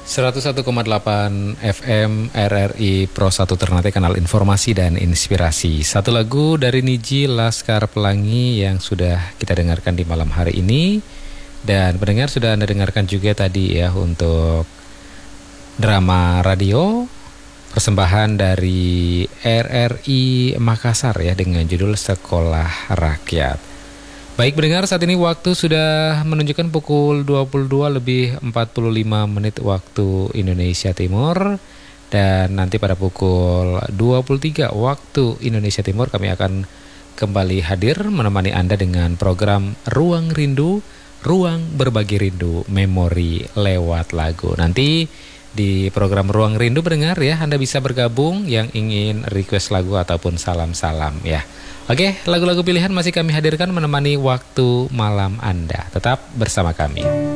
101,8 FM RRI Pro 1 Ternate, kanal informasi dan inspirasi. Satu lagu dari Niji Laskar Pelangi yang sudah kita dengarkan di malam hari ini. Dan pendengar sudah Anda dengarkan juga tadi ya untuk drama radio persembahan dari RRI Makassar ya dengan judul Sekolah Rakyat. Baik pendengar, saat ini waktu sudah menunjukkan pukul 22:45 waktu Indonesia Timur. Dan nanti pada pukul 23 waktu Indonesia Timur kami akan kembali hadir menemani Anda dengan program Ruang Rindu, Ruang Berbagi Rindu, Memori lewat lagu. Nanti di program Ruang Rindu pendengar ya, Anda bisa bergabung yang ingin request lagu ataupun salam-salam ya. Oke, lagu-lagu pilihan masih kami hadirkan menemani waktu malam Anda. Tetap bersama kami.